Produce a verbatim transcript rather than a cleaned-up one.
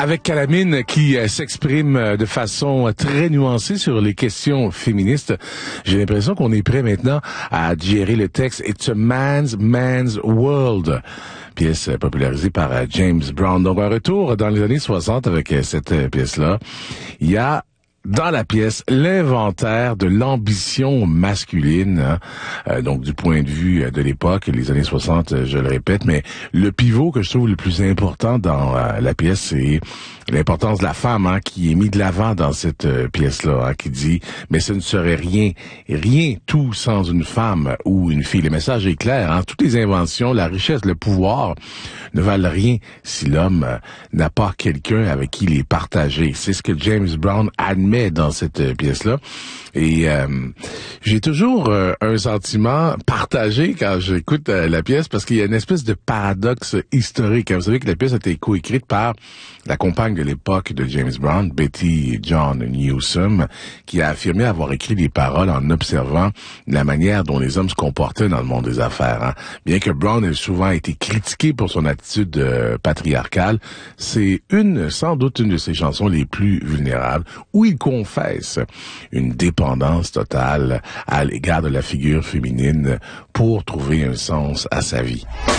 Avec Calamine qui euh, s'exprime euh, de façon très nuancée sur les questions féministes, j'ai l'impression qu'on est prêt maintenant à digérer le texte « It's a man's, man's world », pièce euh, popularisée par euh, James Brown. Donc un retour dans les années soixante avec euh, cette euh, pièce-là. Il y a dans la pièce l'inventaire de l'ambition masculine, hein, euh, donc du point de vue euh, de l'époque, les années soixante, euh, je le répète, mais le pivot que je trouve le plus important dans euh, la pièce, c'est l'importance de la femme, hein, qui est mis de l'avant dans cette euh, pièce-là, hein, qui dit « mais ce ne serait rien, rien tout sans une femme ou une fille ». Le message est clair, hein, toutes les inventions, la richesse, le pouvoir ne valent rien si l'homme euh, n'a pas quelqu'un avec qui les partager. C'est ce que James Brown admet dans cette euh, pièce-là. Et euh, j'ai toujours euh, un sentiment partagé quand j'écoute euh, la pièce, parce qu'il y a une espèce de paradoxe historique. Vous savez que la pièce a été coécrite par la compagne de l'époque de James Brown, Betty John Newsom, qui a affirmé avoir écrit les paroles en observant la manière dont les hommes se comportaient dans le monde des affaires. Hein. Bien que Brown ait souvent été critiqué pour son attitude euh, patriarcale, c'est une, sans doute une de ses chansons les plus vulnérables, où il confesse une dépendance totale à l'égard de la figure féminine pour trouver un sens à sa vie.